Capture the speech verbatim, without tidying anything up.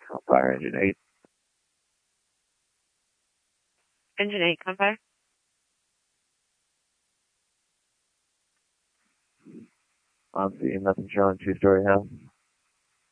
Fire engine eight. Engine eight, come fire. On scene, nothing showing, two-story house.